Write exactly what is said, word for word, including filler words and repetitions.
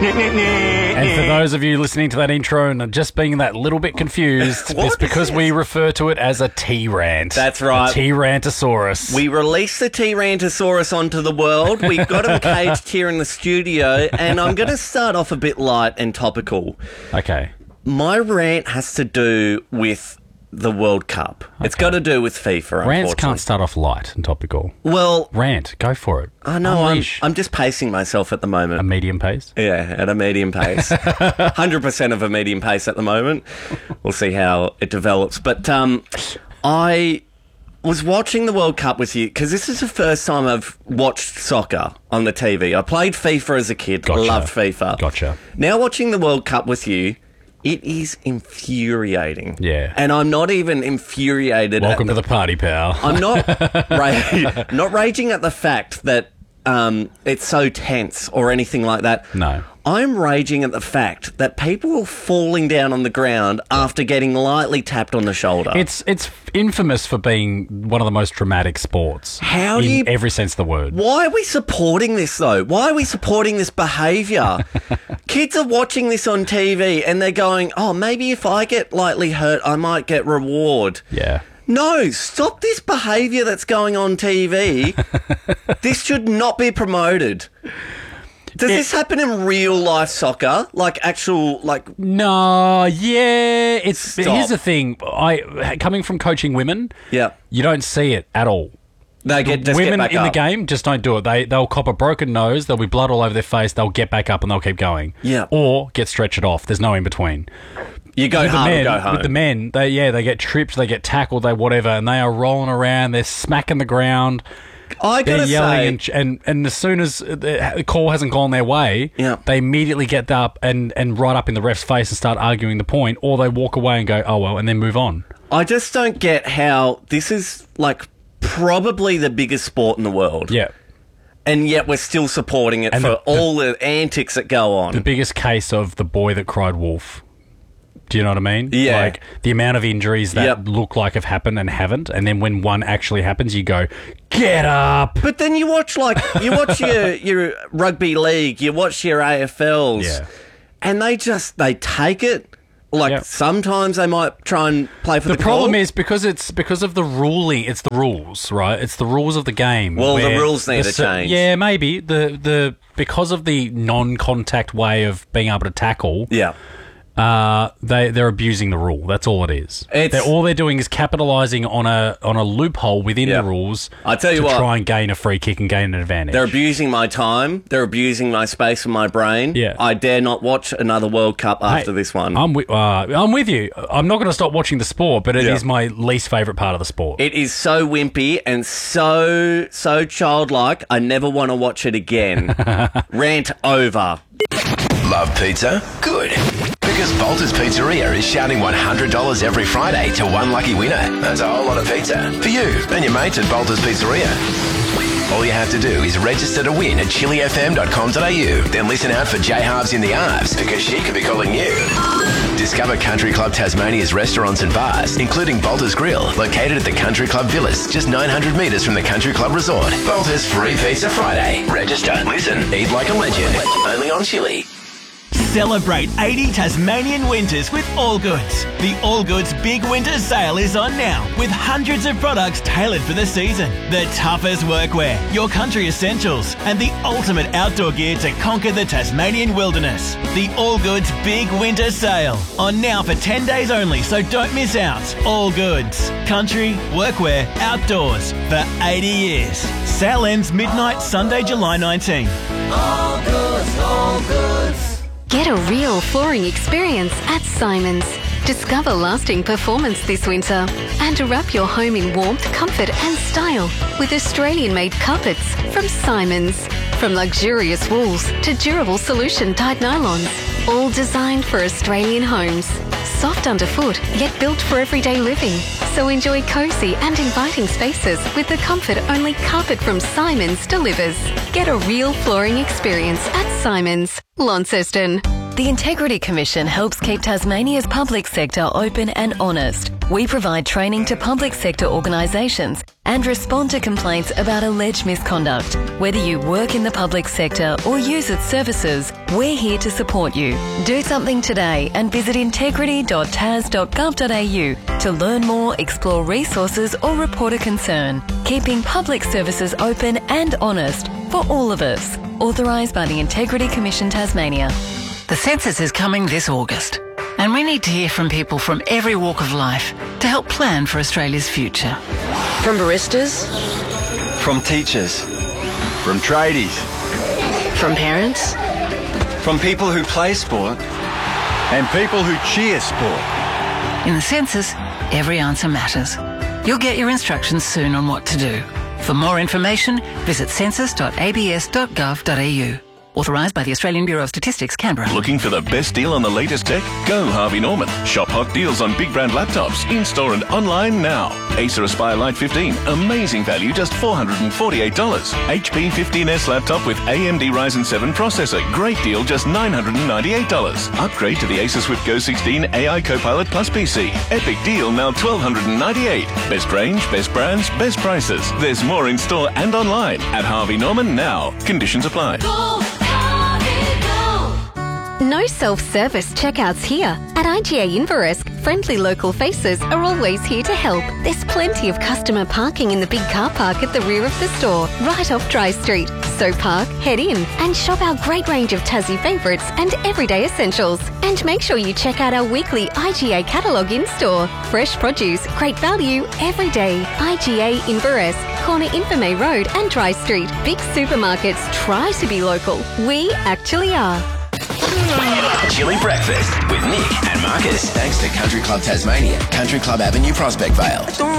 And for those of you listening to that intro and just being that little bit confused, it's because we refer to it as a T-Rant. That's right. A T-Rantosaurus. We released the T-Rantosaurus onto the world. We've got him caged here in the studio, and I'm going to start off a bit light and topical. Okay. My rant has to do with the World Cup. Okay. It's got to do with FIFA, Rants can't start off light and topical. Well... Rant, go for it. I know, I'm, I'm just pacing myself at the moment. A medium pace? Yeah, at a medium pace. one hundred percent of a medium pace at the moment. We'll see how it develops. But um, I was watching the World Cup with you because this is the first time I've watched soccer on the T V. I played FIFA as a kid. Gotcha. Loved FIFA. Gotcha. Now watching the World Cup with you, it is infuriating. Yeah. And I'm not even infuriated. Welcome at to the party, pal. I'm not, ra- not raging at the fact that um, it's so tense or anything like that. No. I'm raging at the fact that people are falling down on the ground after getting lightly tapped on the shoulder. It's it's infamous for being one of the most dramatic sports. How in do you... every sense of the word. Why are we supporting this, though? Why are we supporting this behaviour? Kids are watching this on T V and they're going, oh, maybe if I get lightly hurt, I might get reward. Yeah. No, stop this behaviour that's going on T V. This should not be promoted. Does it, this happen in real life soccer? Like actual, like... No, yeah. It's Stop. Here's the thing. I Coming from coaching women, yeah, you don't see it at all. They get just Women get back in up. the game just don't do it. They, they'll cop a broken nose, there'll be blood all over their face, they'll get back up and they'll keep going. Yeah. Or get stretched off. There's no in between. You go with hard the men, or go home. With the men, they yeah, they get tripped, they get tackled, they whatever, and they are rolling around, they're smacking the ground. I They're gotta yelling, say, and, and and as soon as the call hasn't gone their way, yeah. they immediately get up and, and right up in the ref's face and start arguing the point, or they walk away and go, oh, well, and then move on. I just don't get how this is, like, probably the biggest sport in the world. Yeah. And yet we're still supporting it And for the, all the antics that go on. The biggest case of the boy that cried wolf. Do you know what I mean? Yeah. Like, the amount of injuries that Yep. look like have happened and haven't, and then when one actually happens, you go, get up! But then you watch, like, you watch your, your rugby league, you watch your A F Ls, Yeah. and they just, they take it. Like, Yep. sometimes they might try and play for the The problem call. is because it's because of the ruling. It's the rules, right? It's the rules of the game. Well, the where rules need the to cer- change. Yeah, maybe the the because of the non-contact way of being able to tackle. Yeah. Uh, they they're abusing the rule. That's all it is. It's- They're, all they're doing is capitalising on a on a loophole within Yeah. the rules. I tell you to what, try and gain a free kick and gain an advantage. They're abusing my time. They're abusing my space and my brain. Yeah. I dare not watch another World Cup after Hey, this one. I'm with uh, I'm with you. I'm not going to stop watching the sport, but it Yeah. is my least favourite part of the sport. It is so wimpy and so, so childlike. I never want to watch it again. Rant over. Love pizza? Good. Because Bolter's Pizzeria is shouting one hundred dollars every Friday to one lucky winner. That's a whole lot of pizza. For you and your mates at Bolter's Pizzeria. All you have to do is register to win at chili f m dot com dot a u. Then listen out for J Halves in the Arves because she could be calling you. Discover Country Club Tasmania's restaurants and bars, including Bolter's Grill, located at the Country Club Villas, just nine hundred metres from the Country Club Resort. Bolter's Free Pizza Friday. Register, listen, eat like a legend. Only on Chili. Celebrate eighty Tasmanian winters with Allgoods. The Allgoods Big Winter Sale is on now with hundreds of products tailored for the season. The toughest workwear, your country essentials, and the ultimate outdoor gear to conquer the Tasmanian wilderness. The Allgoods Big Winter Sale on now for ten days only, so don't miss out. Allgoods. Country, workwear, outdoors for eighty years. Sale ends midnight Sunday, July nineteenth. Allgoods, Allgoods. Get a real flooring experience at Simons. Discover lasting performance this winter and wrap your home in warmth, comfort and style with Australian-made carpets from Simons. From luxurious wools to durable solution-dyed nylons, all designed for Australian homes. Soft underfoot, yet built for everyday living. So enjoy cosy and inviting spaces with the comfort only carpet from Simons delivers. Get a real flooring experience at Simons, Launceston. The Integrity Commission helps keep Tasmania's public sector open and honest. We provide training to public sector organisations and respond to complaints about alleged misconduct. Whether you work in the public sector or use its services, we're here to support you. Do something today and visit integrity dot t a s dot gov dot a u to learn more, explore resources or report a concern. Keeping public services open and honest for all of us. Authorised by the Integrity Commission Tasmania. The census is coming this August, and we need to hear from people from every walk of life to help plan for Australia's future. From baristas, from teachers, from tradies, from parents, from people who play sport, and people who cheer sport. In the census, every answer matters. You'll get your instructions soon on what to do. For more information, visit census dot a b s dot gov dot a u. Authorised by the Australian Bureau of Statistics, Canberra. Looking for the best deal on the latest tech? Go Harvey Norman. Shop hot deals on big brand laptops, in-store and online now. Acer Aspire Lite fifteen, amazing value, just four hundred forty-eight dollars. H P fifteen S laptop with A M D Ryzen seven processor, great deal, just nine hundred ninety-eight dollars. Upgrade to the Acer Swift Go sixteen A I Copilot Plus P C. Epic deal, now one thousand two hundred ninety-eight dollars. Best range, best brands, best prices. There's more in store and online at Harvey Norman now. Conditions apply. Go! No self-service checkouts here. At I G A Inveresk, friendly local faces are always here to help. There's plenty of customer parking in the big car park at the rear of the store, right off Dry Street. So park, head in and shop our great range of Tassie favourites and everyday essentials. And make sure you check out our weekly I G A catalogue in-store. Fresh produce, great value, every day. I G A Inveresk, corner Infirmay Road and Dry Street. Big supermarkets try to be local. We actually are. Chili Breakfast with Nick and Marcus. Thanks to Country Club Tasmania, Country Club Avenue, Prospect Vale.